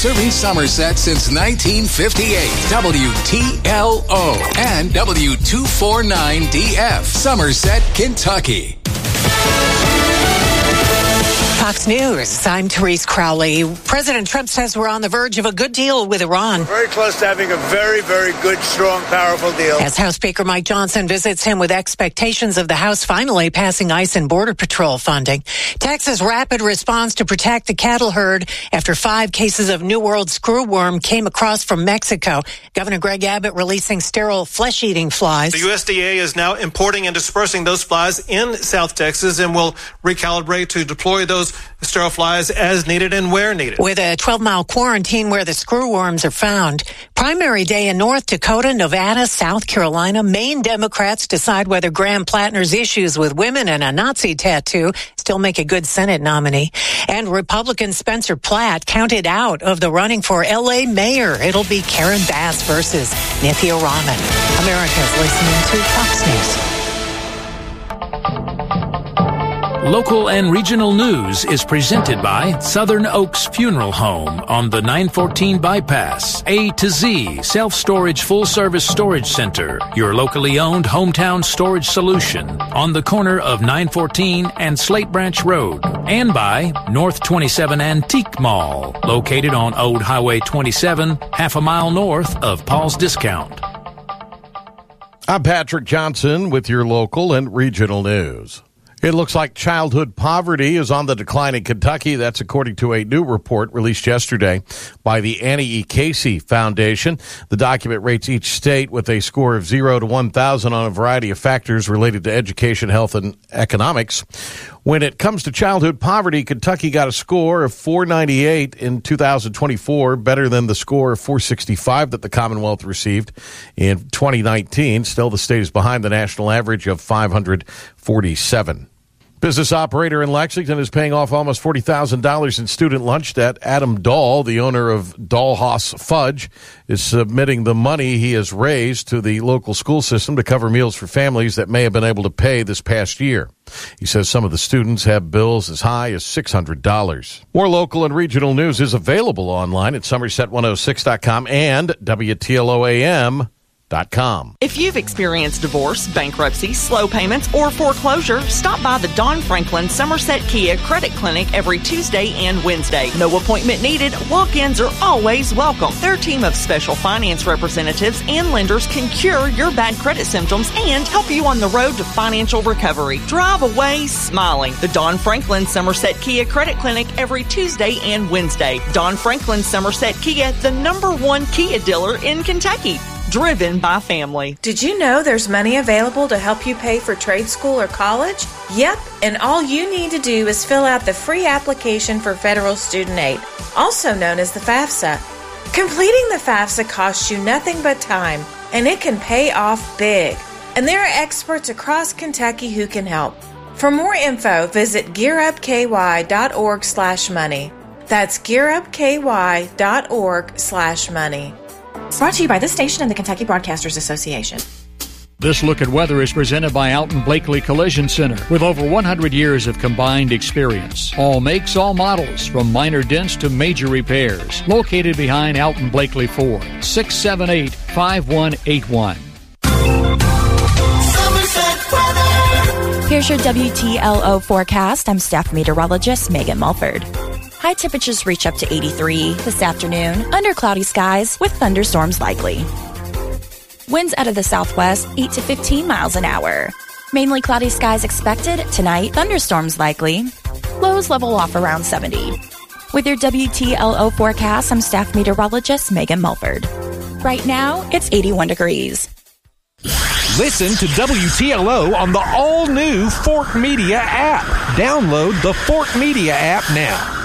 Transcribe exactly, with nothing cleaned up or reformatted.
Serving Somerset since nineteen fifty-eight. W T L O and W two forty-nine D F. Somerset, Kentucky. Fox News, I'm Therese Crowley. President Trump says we're on the verge of a good deal with Iran. Very close to having a very, very good, strong, powerful deal. As House Speaker Mike Johnson visits him with expectations of the House finally passing ICE and Border Patrol funding. Texas' rapid response to protect the cattle herd after five cases of New World screwworm came across from Mexico. Governor Greg Abbott releasing sterile flesh-eating flies. The U S D A is now importing and dispersing those flies in South Texas and will recalibrate to deploy those sterile flies as needed and where needed. With a twelve-mile quarantine where the screwworms are found. Primary day in North Dakota, Nevada, South Carolina. Maine Democrats decide whether Graham Plattner's issues with women and a Nazi tattoo still make a good Senate nominee. And Republican Spencer Platt counted out of the running for L A mayor. It'll be Karen Bass versus Nithya Raman. America's listening to Fox News. Local and regional news is presented by Southern Oaks Funeral Home on the nine fourteen bypass. A to Z Self-Storage Full-Service Storage Center, your locally owned hometown storage solution on the corner of nine fourteen and Slate Branch Road. And by North twenty-seven Antique Mall, located on Old Highway twenty-seven, half a mile north of Paul's Discount. I'm Patrick Johnson with your local and regional news. It looks like childhood poverty is on the decline in Kentucky. That's according to a new report released yesterday by the Annie E. Casey Foundation. The document rates each state with a score of zero to one thousand on a variety of factors related to education, health, and economics. When it comes to childhood poverty, Kentucky got a score of four ninety-eight in two thousand twenty-four, better than the score of four sixty-five that the Commonwealth received in twenty nineteen. Still, the state is behind the national average of five hundred forty-seven. Business operator in Lexington is paying off almost forty thousand dollars in student lunch debt. Adam Dahl, the owner of Dahlhaus Fudge, is submitting the money he has raised to the local school system to cover meals for families that may have been able to pay this past year. He says some of the students have bills as high as six hundred dollars. More local and regional news is available online at Somerset one oh six dot com and W T L O A M. If you've experienced divorce, bankruptcy, slow payments, or foreclosure, stop by the Don Franklin Somerset Kia Credit Clinic every Tuesday and Wednesday. No appointment needed. Walk-ins are always welcome. Their team of special finance representatives and lenders can cure your bad credit symptoms and help you on the road to financial recovery. Drive away smiling. The Don Franklin Somerset Kia Credit Clinic every Tuesday and Wednesday. Don Franklin Somerset Kia, the number one Kia dealer in Kentucky. Driven by family. Did you know there's money available to help you pay for trade school or college? Yep, and all you need to do is fill out the free application for federal student aid, also known as the FAFSA. Completing the FAFSA costs you nothing but time, and it can pay off big. And there are experts across Kentucky who can help. For more info, visit gearupky.org slash money. That's gearupky.org slash money. Brought to you by this station and the Kentucky Broadcasters Association. This Look at Weather is presented by Alton Blakely Collision Center with over one hundred years of combined experience. All makes, all models, from minor dents to major repairs. Located behind Alton Blakely Ford, six seven eight, five one eight one. Here's your W T L O forecast. I'm staff meteorologist Megan Mulford. High temperatures reach up to eighty-three this afternoon, under cloudy skies with thunderstorms likely. Winds out of the southwest, eight to fifteen miles an hour. Mainly cloudy skies expected tonight, thunderstorms likely. Lows level off around seventy. With your W T L O forecast, I'm staff meteorologist Megan Mulford. Right now, it's eighty-one degrees. Listen to W T L O on the all-new Fork Media app. Download the Fork Media app now.